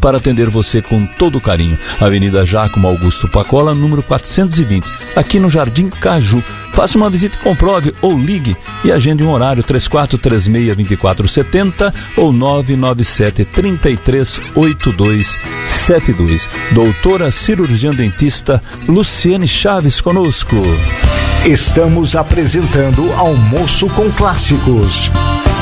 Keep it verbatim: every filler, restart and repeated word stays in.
para atender você com todo carinho. Avenida Giacomo Augusto Pacola, número quatrocentos e vinte, aqui no Jardim Caju. Faça uma visita e comprove ou ligue e agende um horário três quatro três seis, dois quatro sete zero ou nove nove sete, três três oito dois sete dois. Doutora cirurgiã dentista Luciene Chaves conosco. Estamos apresentando Almoço com Clássicos.